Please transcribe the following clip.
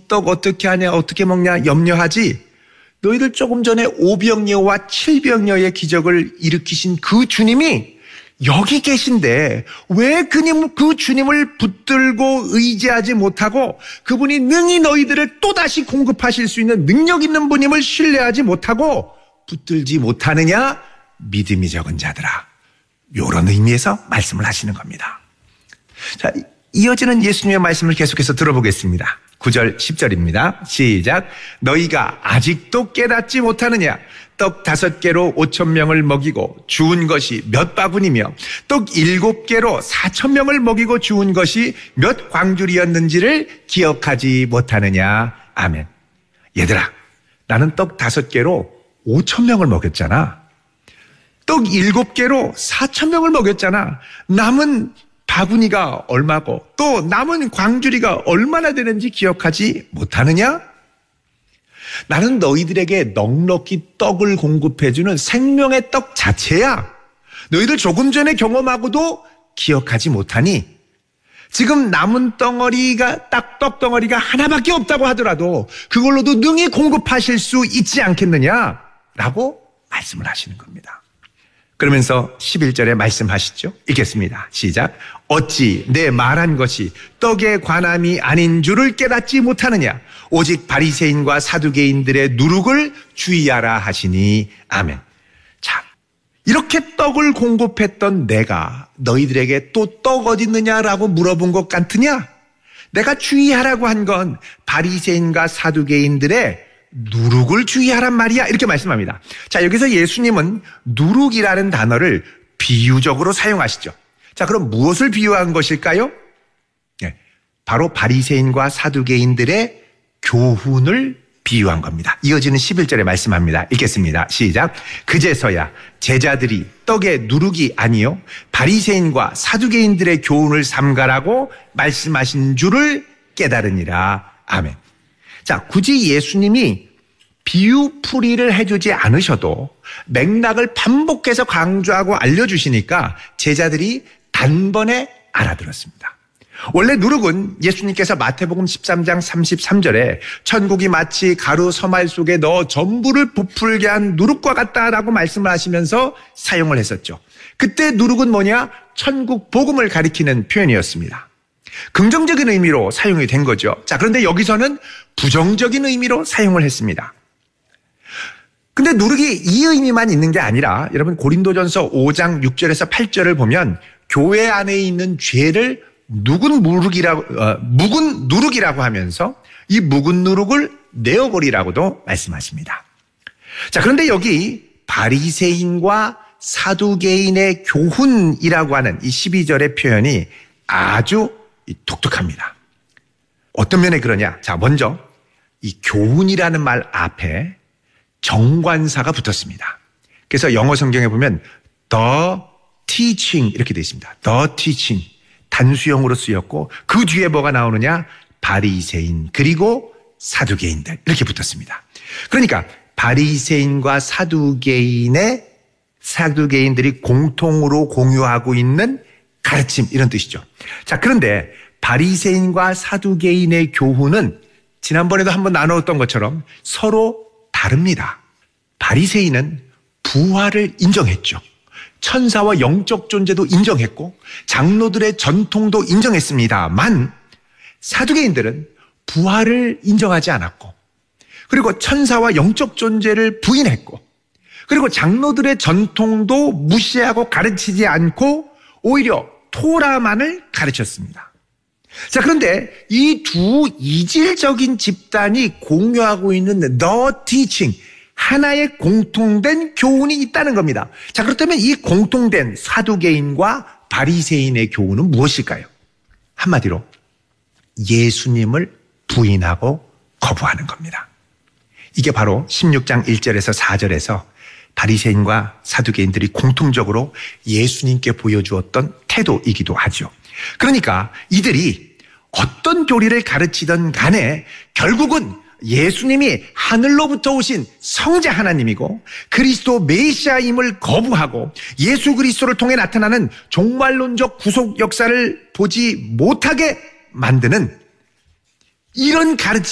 떡 어떻게 하냐, 어떻게 먹냐 염려하지, 너희들 조금 전에 오병이어와 칠병이어의 기적을 일으키신 그 주님이 여기 계신데 왜 그 주님을 붙들고 의지하지 못하고 그분이 능히 너희들을 또다시 공급하실 수 있는 능력 있는 분임을 신뢰하지 못하고 붙들지 못하느냐, 믿음이 적은 자들아. 이런 의미에서 말씀을 하시는 겁니다. 자, 이어지는 예수님의 말씀을 계속해서 들어보겠습니다. 9절 10절입니다. 시작. 너희가 아직도 깨닫지 못하느냐? 떡 5개로 5,000명을 먹이고 주운 것이 몇 바구니며 떡 7개로 4,000명을 먹이고 주운 것이 몇 광줄이었는지를 기억하지 못하느냐? 아멘. 얘들아, 나는 떡 5개로 5,000명을 먹였잖아. 떡 7개로 4,000명을 먹였잖아. 남은 바구니가 얼마고 또 남은 광주리가 얼마나 되는지 기억하지 못하느냐? 나는 너희들에게 넉넉히 떡을 공급해주는 생명의 떡 자체야. 너희들 조금 전에 경험하고도 기억하지 못하니 지금 남은 덩어리가 딱 떡 덩어리가 하나밖에 없다고 하더라도 그걸로도 능히 공급하실 수 있지 않겠느냐? 라고 말씀을 하시는 겁니다. 그러면서 11절에 말씀하시죠. 읽겠습니다. 시작. 어찌 내 말한 것이 떡의 관함이 아닌 줄을 깨닫지 못하느냐? 오직 바리새인과 사두개인들의 누룩을 주의하라 하시니. 아멘. 자, 이렇게 떡을 공급했던 내가 너희들에게 또 떡 어디 있느냐라고 물어본 것 같으냐? 내가 주의하라고 한 건 바리새인과 사두개인들의 누룩을 주의하란 말이야. 이렇게 말씀합니다. 자, 여기서 예수님은 누룩이라는 단어를 비유적으로 사용하시죠. 자, 그럼 무엇을 비유한 것일까요? 네, 바로 바리새인과 사두개인들의 교훈을 비유한 겁니다. 이어지는 11절에 말씀합니다. 읽겠습니다. 시작. 그제서야 제자들이 떡의 누룩이 아니요 바리새인과 사두개인들의 교훈을 삼가라고 말씀하신 줄을 깨달으니라. 아멘. 자, 굳이 예수님이 비유풀이를 해주지 않으셔도 맥락을 반복해서 강조하고 알려주시니까 제자들이 단번에 알아들었습니다. 원래 누룩은 예수님께서 마태복음 13장 33절에 천국이 마치 가루 서말 속에 넣어 전부를 부풀게 한 누룩과 같다라고 말씀을 하시면서 사용을 했었죠. 그때 누룩은 뭐냐? 천국 복음을 가리키는 표현이었습니다. 긍정적인 의미로 사용이 된 거죠. 자, 그런데 여기서는 부정적인 의미로 사용을 했습니다. 근데 누룩이 이 의미만 있는 게 아니라 여러분 고린도전서 5장 6절에서 8절을 보면 교회 안에 있는 죄를 묵은 누룩이라고 하면서 이 묵은 누룩을 내어버리라고도 말씀하십니다. 자, 그런데 여기 바리새인과 사두개인의 교훈이라고 하는 이 12절의 표현이 아주 독특합니다. 어떤 면에 그러냐? 자, 먼저 이 교훈이라는 말 앞에 정관사가 붙었습니다. 그래서 영어 성경에 보면 the teaching 이렇게 되어 있습니다. the teaching 단수형으로 쓰였고 그 뒤에 뭐가 나오느냐? 바리새인 그리고 사두개인들 이렇게 붙었습니다. 그러니까 바리새인과 사두개인들이 공통으로 공유하고 있는 가르침 이런 뜻이죠. 자, 그런데 바리새인과 사두개인의 교훈은 지난번에도 한번 나눴던 것처럼 서로 다릅니다. 바리새인은 부활을 인정했죠. 천사와 영적 존재도 인정했고 장로들의 전통도 인정했습니다만 사두개인들은 부활을 인정하지 않았고 그리고 천사와 영적 존재를 부인했고 그리고 장로들의 전통도 무시하고 가르치지 않고 오히려 토라만을 가르쳤습니다. 자, 그런데 이 두 이질적인 집단이 공유하고 있는 the teaching, 하나의 공통된 교훈이 있다는 겁니다. 자, 그렇다면 이 공통된 사두개인과 바리새인의 교훈은 무엇일까요? 한마디로 예수님을 부인하고 거부하는 겁니다. 이게 바로 16장 1절에서 4절에서 바리새인과 사두개인들이 공통적으로 예수님께 보여주었던 태도이기도 하죠. 그러니까 이들이 어떤 교리를 가르치던 간에 결국은 예수님이 하늘로부터 오신 성자 하나님이고 그리스도 메시아임을 거부하고 예수 그리스도를 통해 나타나는 종말론적 구속 역사를 보지 못하게 만드는 이런 가르침